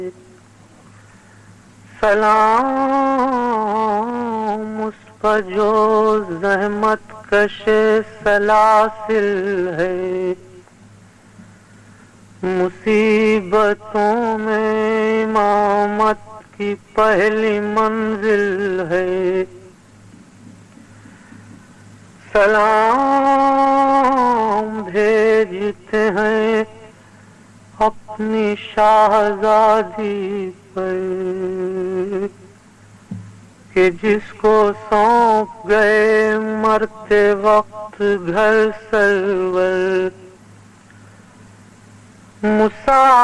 सलाम उस पर जो ज़हमत कशे सलासिल है, मुसीबतों में इमामत की पहली मंजिल है। सलाम भेजते हैं अपनी शाहजादी पर कि जिसको सौंप गए मरते वक्त घर सरवर। मुसा